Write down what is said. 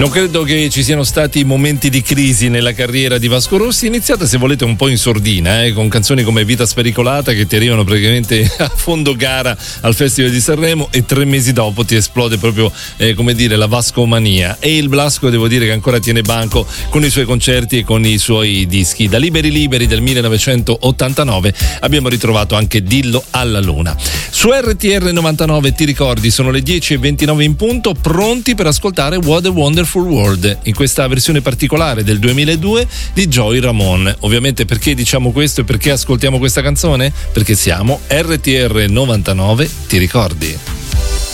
Non credo che ci siano stati momenti di crisi nella carriera di Vasco Rossi, iniziata se volete un po' in sordina, con canzoni come Vita Spericolata che ti arrivano praticamente a fondo gara al Festival di Sanremo e 3 mesi dopo ti esplode proprio come dire la Vascomania, e il Blasco devo dire che ancora tiene banco con i suoi concerti e con i suoi dischi. Da Liberi Liberi del 1989 abbiamo ritrovato anche Dillo alla Luna. Su RTR 99 ti ricordi, sono le 10:29 in punto, pronti per ascoltare What a Wonderful World in questa versione particolare del 2002 di Joey Ramone. Ovviamente perché diciamo questo e perché ascoltiamo questa canzone? Perché siamo RTR 99, ti ricordi?